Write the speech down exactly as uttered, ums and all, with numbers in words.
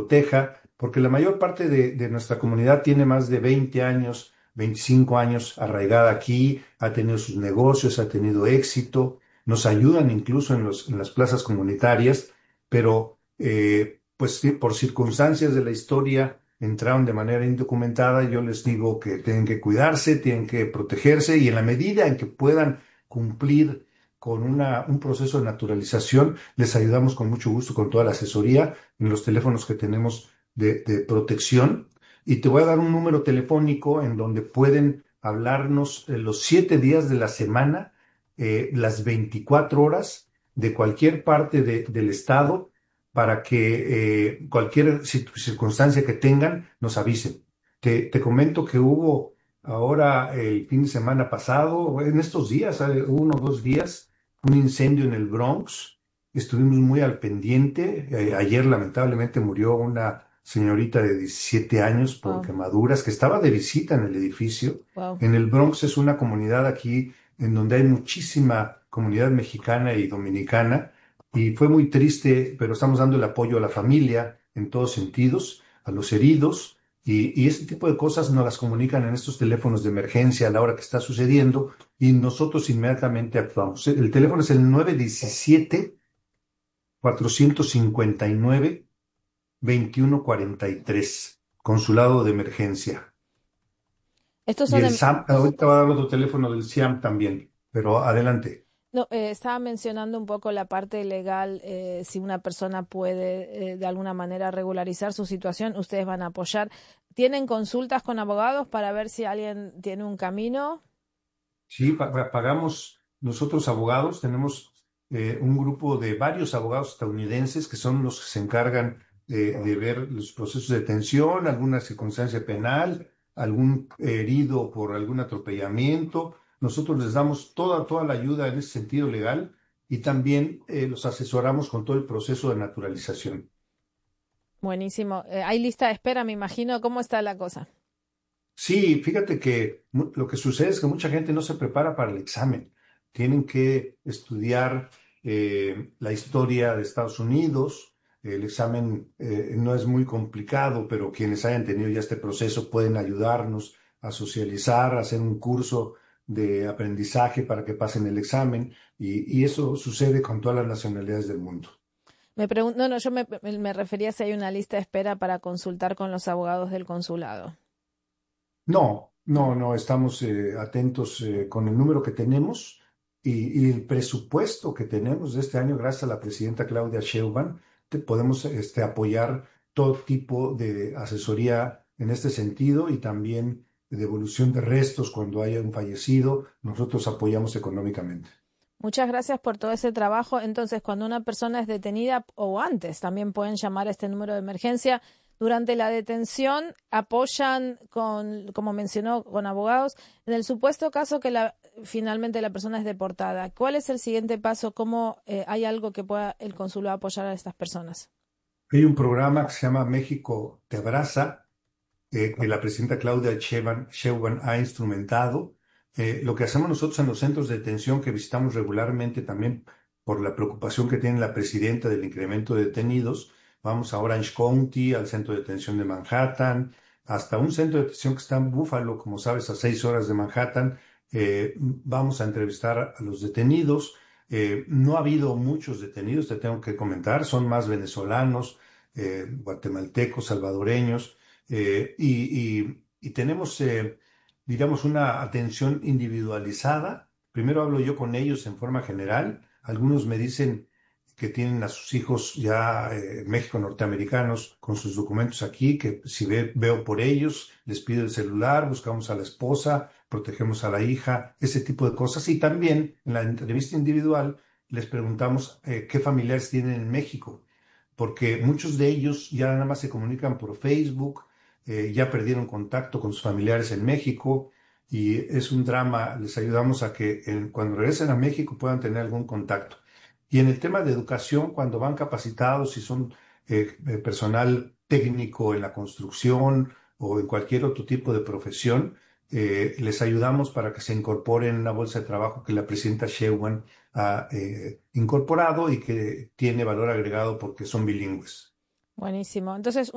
proteja, porque la mayor parte de, de nuestra comunidad tiene más de veinte años, veinticinco años arraigada aquí, ha tenido sus negocios, ha tenido éxito, nos ayudan incluso en los, en las plazas comunitarias, pero eh, pues sí, por circunstancias de la historia entraron de manera indocumentada. Yo les digo que tienen que cuidarse, tienen que protegerse y en la medida en que puedan cumplir con una, un proceso de naturalización, les ayudamos con mucho gusto con toda la asesoría en los teléfonos que tenemos de, de protección. Y te voy a dar un número telefónico en donde pueden hablarnos eh, los siete días de la semana, eh, las veinticuatro horas de cualquier parte de- del estado para que eh, cualquier cir- circunstancia que tengan nos avisen. Te, te comento que hubo ahora el fin de semana pasado, en estos días, eh, uno o dos días, un incendio en el Bronx. Estuvimos muy al pendiente. Eh, ayer lamentablemente murió una señorita de diecisiete años por Wow, quemaduras que estaba de visita en el edificio. wow. En el Bronx es una comunidad aquí en donde hay muchísima comunidad mexicana y dominicana y fue muy triste, pero estamos dando el apoyo a la familia en todos sentidos, a los heridos y, y ese tipo de cosas nos las comunican en estos teléfonos de emergencia a la hora que está sucediendo y nosotros inmediatamente actuamos. El teléfono es el nueve uno siete, cuatro cinco nueve, dos uno cuatro tres, Consulado de Emergencia. Estos Y son el em- S A M, ahorita va a dar otro teléfono del S I A M también, pero adelante. no, eh, estaba mencionando un poco la parte legal, eh, si una persona puede eh, de alguna manera regularizar su situación, ustedes van a apoyar. ¿Tienen consultas con abogados para ver si alguien tiene un camino? Sí, pa- pa- pagamos nosotros abogados, tenemos eh, un grupo de varios abogados estadounidenses que son los que se encargan de, de ver los procesos de detención, alguna circunstancia penal, algún herido por algún atropellamiento. Nosotros les damos toda, toda la ayuda en ese sentido legal y también eh, los asesoramos con todo el proceso de naturalización. Buenísimo. Eh, hay lista de espera, me imagino. ¿Cómo está la cosa? Sí, fíjate que mu- lo que sucede es que mucha gente no se prepara para el examen. Tienen que estudiar eh, la historia de Estados Unidos. El examen eh, no es muy complicado, pero quienes hayan tenido ya este proceso pueden ayudarnos a socializar, a hacer un curso de aprendizaje para que pasen el examen. Y, y eso sucede con todas las nacionalidades del mundo. Me pregunto, no, no, yo me, me me refería si hay una lista de espera para consultar con los abogados del consulado. No, No. no, no, estamos eh, atentos eh, con el número que tenemos y, y el presupuesto que tenemos de este año, gracias a la presidenta Claudia Sheinbaum, te podemos este, apoyar todo tipo de asesoría en este sentido y también de devolución de restos cuando haya un fallecido. Nosotros apoyamos económicamente. Muchas gracias por todo ese trabajo. Entonces, cuando una persona es detenida o antes, también pueden llamar a este número de emergencia. Durante la detención, apoyan con, como mencionó, con abogados. En el supuesto caso que la, finalmente la persona es deportada, ¿cuál es el siguiente paso? ¿Cómo eh, hay algo que pueda el consulado apoyar a estas personas? Hay un programa que se llama México Te Abraza eh, que la presidenta Claudia Sheinbaum Sheinbaum ha instrumentado. Eh, lo que hacemos nosotros en los centros de detención que visitamos regularmente también por la preocupación que tiene la presidenta del incremento de detenidos, vamos a Orange County, al centro de detención de Manhattan, hasta un centro de detención que está en Buffalo, como sabes, a seis horas de Manhattan. Eh, vamos a entrevistar a los detenidos. Eh, no ha habido muchos detenidos, te tengo que comentar, son más venezolanos, eh, guatemaltecos, salvadoreños eh, y, y- y tenemos, eh, digamos, una atención individualizada. Primero hablo yo con ellos en forma general. Algunos me dicen que tienen a sus hijos ya eh, en México, norteamericanos, con sus documentos aquí, que si ve- veo por ellos, les pido el celular, buscamos a la esposa, protegemos a la hija, ese tipo de cosas. Y también en la entrevista individual les preguntamos eh, qué familiares tienen en México, porque muchos de ellos ya nada más se comunican por Facebook, eh, ya perdieron contacto con sus familiares en México y es un drama. Les ayudamos a que en- cuando regresen a México puedan tener algún contacto. Y en el tema de educación, cuando van capacitados y son eh, eh, personal técnico en la construcción o en cualquier otro tipo de profesión, eh, les ayudamos para que se incorporen en una bolsa de trabajo que la presidenta Sheinbaum ha eh, incorporado y que tiene valor agregado porque son bilingües. Buenísimo. Entonces,